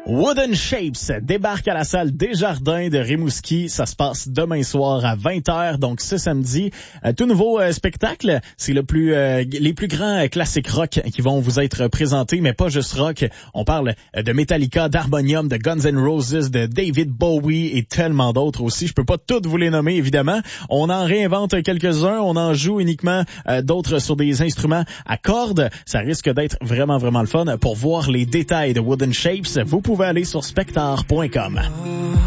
Wooden Shapes débarque à la salle Desjardins de Rimouski. Ça se passe demain soir à 20h, donc ce samedi. Tout nouveau spectacle. C'est les plus grands classiques rock qui vont vous être présentés, mais pas juste rock. On parle de Metallica, d'Harmonium, de Guns N' Roses, de David Bowie et tellement d'autres aussi. Je peux pas toutes vous les nommer, évidemment. On en réinvente quelques-uns. On en joue uniquement d'autres sur des instruments à cordes. Ça risque d'être vraiment, vraiment le fun. Pour voir les détails de Wooden Shapes, vous pouvez aller sur spectar.com.